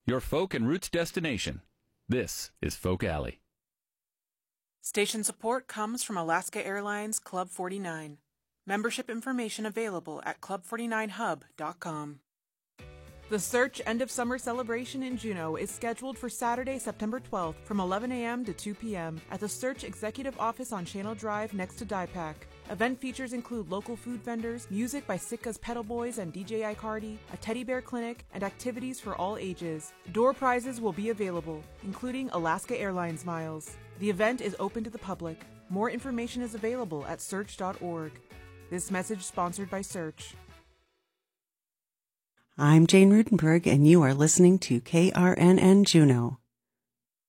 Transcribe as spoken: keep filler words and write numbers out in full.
your folk and roots destination. This is Folk Alley. Station support comes from Alaska Airlines Club forty-nine. Membership information available at club forty-nine hub dot com. The Search End of Summer Celebration in Juneau is scheduled for Saturday, September twelfth from eleven a.m. to two p.m. at the Search Executive Office on Channel Drive next to DiePack. Event features include local food vendors, music by Sitka's Pedal Boys and D J Icardi, a teddy bear clinic, and activities for all ages. Door prizes will be available, including Alaska Airlines miles. The event is open to the public. More information is available at search dot org. This message sponsored by Search. I'm Jane Rudenberg, and you are listening to K R N N Juneau.